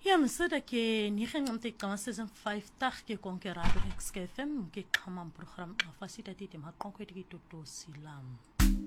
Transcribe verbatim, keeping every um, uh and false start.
Ya msada ke nige ngamte kama season five tak ke konke radio X K F M ke kama program afasita titi ma konke tiki toto silam.